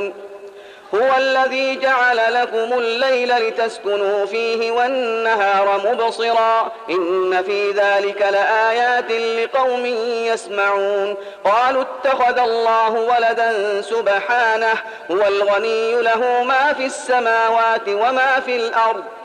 يعلمون هو الذي جعل لكم الليل لتسكنوا فيه والنهار مبصرا إن في ذلك لآيات لقوم يسمعون قالوا اتخذ الله ولدا سبحانه هو الغني له ما في السماوات وما في الأرض